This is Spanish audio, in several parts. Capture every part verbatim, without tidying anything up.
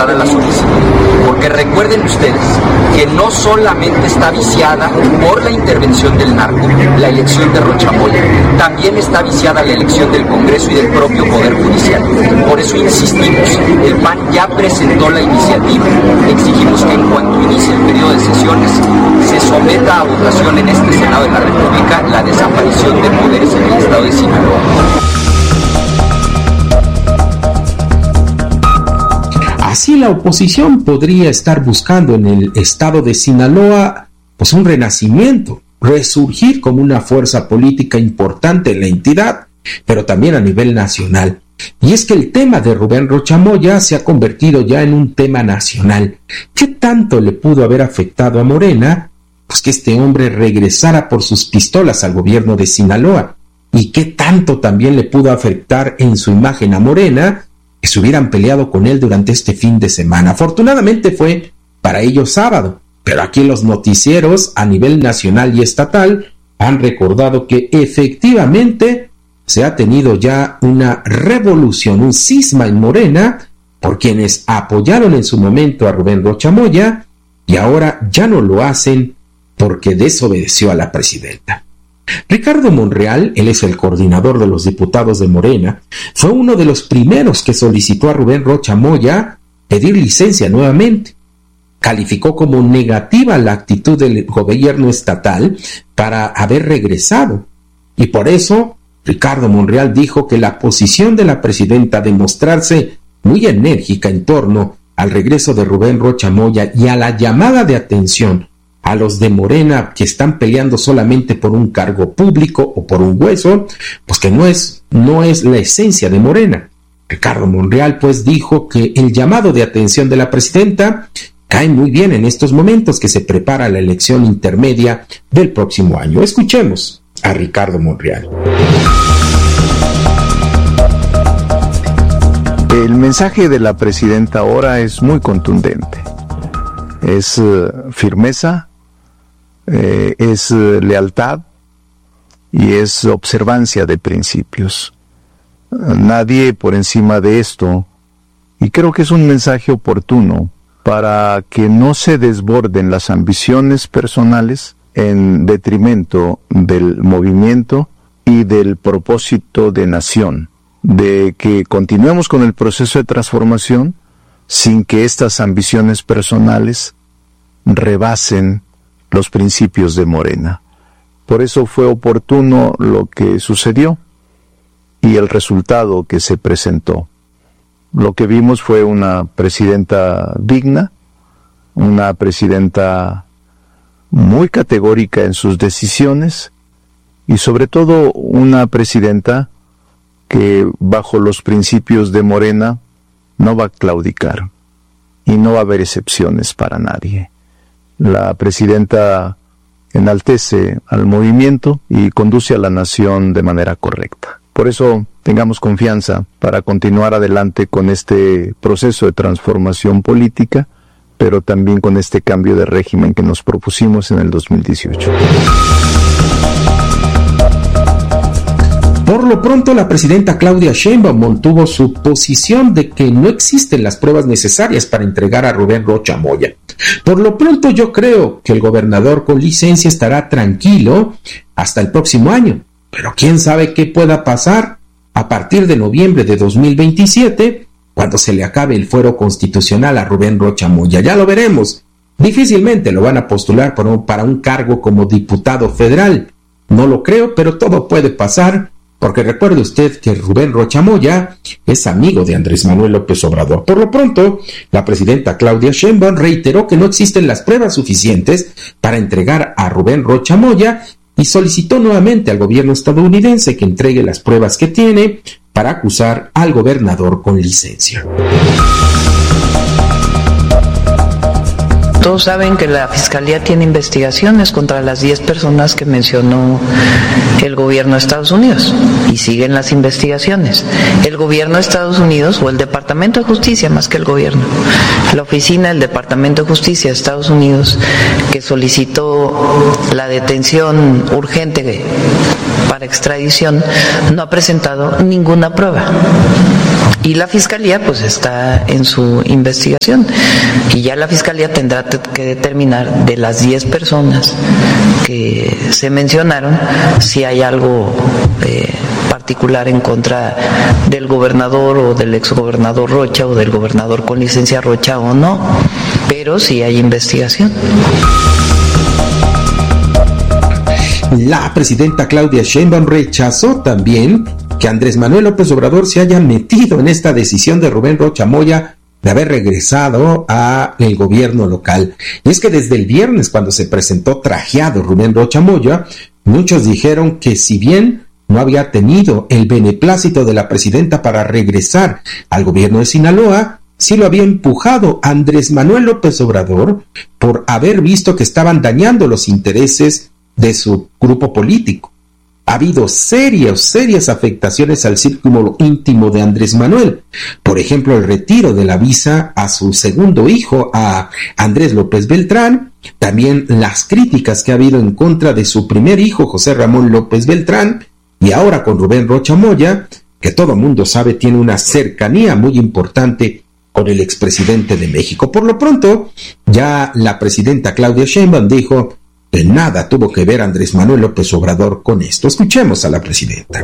presentada la solicitud. Porque recuerden ustedes que no solamente está viciada por la intervención del narco, la elección de Rocha Moya, también está viciada la elección del Congreso y del propio Poder Judicial. Por eso insistimos, el P A N ya presentó la iniciativa. Exigimos que en cuanto inicie el periodo de sesiones, se someta a votación en este Senado de la República la desaparición de poderes en el estado de Sinaloa. Así la oposición podría estar buscando en el estado de Sinaloa pues un renacimiento, resurgir como una fuerza política importante en la entidad, pero también a nivel nacional. Y es que el tema de Rubén Rocha Moya se ha convertido ya en un tema nacional. ¿Qué tanto le pudo haber afectado a Morena? Pues que este hombre regresara por sus pistolas al gobierno de Sinaloa. ¿Y qué tanto también le pudo afectar en su imagen a Morena que se hubieran peleado con él durante este fin de semana? Afortunadamente fue para ellos sábado, pero aquí los noticieros a nivel nacional y estatal han recordado que efectivamente se ha tenido ya una revolución, un cisma en Morena por quienes apoyaron en su momento a Rubén Rocha Moya y ahora ya no lo hacen porque desobedeció a la presidenta. Ricardo Monreal, él es el coordinador de los diputados de Morena, fue uno de los primeros que solicitó a Rubén Rocha Moya pedir licencia nuevamente. Calificó como negativa la actitud del gobierno estatal para haber regresado. Y por eso, Ricardo Monreal dijo que la posición de la presidenta de mostrarse muy enérgica en torno al regreso de Rubén Rocha Moya y a la llamada de atención a los de Morena que están peleando solamente por un cargo público o por un hueso, pues que no es, no es la esencia de Morena. Ricardo Monreal pues dijo que el llamado de atención de la presidenta cae muy bien en estos momentos que se prepara la elección intermedia del próximo año. Escuchemos a Ricardo Monreal. El mensaje de la presidenta ahora es muy contundente. Es uh, firmeza, eh, es uh, lealtad y es observancia de principios. Uh, nadie por encima de esto, y creo que es un mensaje oportuno para que no se desborden las ambiciones personales en detrimento del movimiento y del propósito de nación, de que continuemos con el proceso de transformación sin que estas ambiciones personales rebasen los principios de Morena. Por eso fue oportuno lo que sucedió y el resultado que se presentó. Lo que vimos fue una presidenta digna, una presidenta muy categórica en sus decisiones y sobre todo una presidenta que bajo los principios de Morena no va a claudicar y no va a haber excepciones para nadie. La presidenta enaltece al movimiento y conduce a la nación de manera correcta. Por eso tengamos confianza para continuar adelante con este proceso de transformación política, pero también con este cambio de régimen que nos propusimos en el dos mil dieciocho. Por lo pronto, la presidenta Claudia Sheinbaum mantuvo su posición de que no existen las pruebas necesarias para entregar a Rubén Rocha Moya. Por lo pronto, yo creo que el gobernador con licencia estará tranquilo hasta el próximo año, pero quién sabe qué pueda pasar a partir de noviembre de dos mil veintisiete, cuando se le acabe el fuero constitucional a Rubén Rocha Moya. Ya lo veremos. Difícilmente lo van a postular para un, para un cargo como diputado federal. No lo creo, pero todo puede pasar, porque recuerde usted que Rubén Rocha Moya es amigo de Andrés Manuel López Obrador. Por lo pronto, la presidenta Claudia Sheinbaum reiteró que no existen las pruebas suficientes para entregar a Rubén Rocha Moya y solicitó nuevamente al gobierno estadounidense que entregue las pruebas que tiene para acusar al gobernador con licencia. Todos saben que la Fiscalía tiene investigaciones contra las diez personas que mencionó el gobierno de Estados Unidos y siguen las investigaciones. El gobierno de Estados Unidos o el Departamento de Justicia, más que el gobierno, la oficina del Departamento de Justicia de Estados Unidos, que solicitó la detención urgente para extradición, no ha presentado ninguna prueba. Y la Fiscalía pues está en su investigación y ya la Fiscalía tendrá que determinar de las diez personas que se mencionaron si hay algo eh, particular en contra del gobernador o del exgobernador Rocha o del gobernador con licencia Rocha o no, pero sí hay investigación. La presidenta Claudia Sheinbaum rechazó también que Andrés Manuel López Obrador se haya metido en esta decisión de Rubén Rocha Moya de haber regresado a el gobierno local. Y es que desde el viernes, cuando se presentó trajeado Rubén Rocha Moya, muchos dijeron que si bien no había tenido el beneplácito de la presidenta para regresar al gobierno de Sinaloa, sí lo había empujado Andrés Manuel López Obrador por haber visto que estaban dañando los intereses de su grupo político. Ha habido serias, serias afectaciones al círculo íntimo de Andrés Manuel. Por ejemplo, el retiro de la visa a su segundo hijo, a Andrés López Beltrán. También las críticas que ha habido en contra de su primer hijo, José Ramón López Beltrán. Y ahora con Rubén Rocha Moya, que todo mundo sabe tiene una cercanía muy importante con el expresidente de México. Por lo pronto, ya la presidenta Claudia Sheinbaum dijo que nada tuvo que ver Andrés Manuel López Obrador con esto. Escuchemos a la presidenta.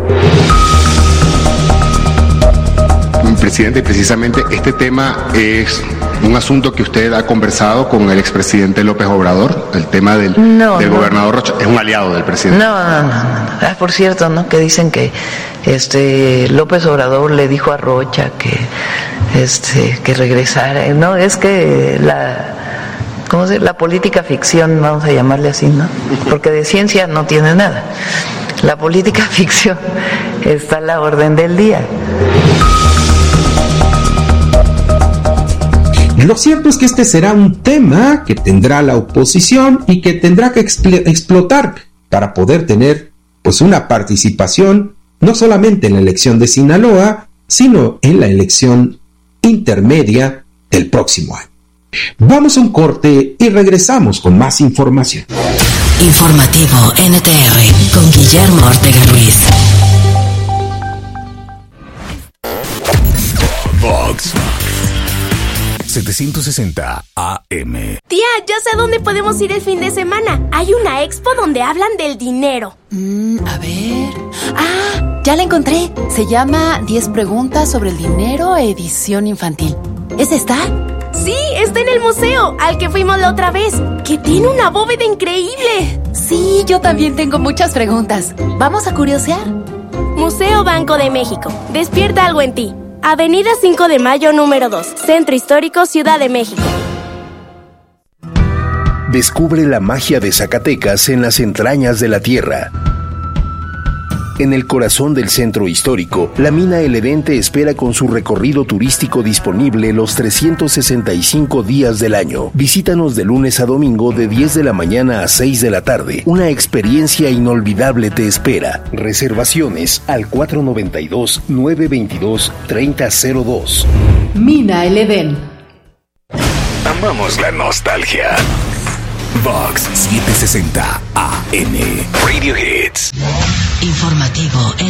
Presidente, precisamente este tema es un asunto que usted ha conversado con el expresidente López Obrador, el tema del, no, del no. gobernador Rocha, es un aliado del presidente. No, no, no, no. Ah, por cierto, ¿no? Que dicen que este López Obrador le dijo a Rocha que este que regresara. No, es que la ¿cómo se? La política ficción, vamos a llamarle así, ¿no? Porque de ciencia no tiene nada. La política ficción está a la orden del día. Lo cierto es que este será un tema que tendrá la oposición y que tendrá que expl- explotar para poder tener pues una participación no solamente en la elección de Sinaloa, sino en la elección intermedia del próximo año. Vamos a un corte y regresamos con más información. Informativo N T R con Guillermo Ortega Ruiz. Vox setecientos sesenta A M. Tía, ya sé a dónde podemos ir el fin de semana. Hay una expo donde hablan del dinero. Mm, a ver... ¡Ah! Ya la encontré. Se llama diez preguntas sobre el dinero, edición infantil. ¿Es esta? Sí, está en el museo, al que fuimos la otra vez, que tiene una bóveda increíble. Sí, yo también tengo muchas preguntas. ¿Vamos a curiosear? Museo Banco de México. Despierta algo en ti. Avenida cinco de Mayo, número dos, Centro Histórico, Ciudad de México. Descubre la magia de Zacatecas en las entrañas de la tierra. En el corazón del centro histórico, la mina El Edén te espera con su recorrido turístico disponible los trescientos sesenta y cinco días del año. Visítanos de lunes a domingo de diez de la mañana a seis de la tarde. Una experiencia inolvidable te espera. Reservaciones al cuatro noventa y dos, nueve veintidós, treinta cero dos. Mina El Edén. Amamos la nostalgia. Vox setecientos sesenta A M. Radio Hits. Informativo